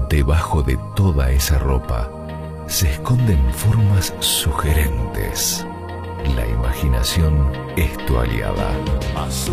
Debajo de toda esa ropa se esconden formas sugerentes. La imaginación es tu aliada.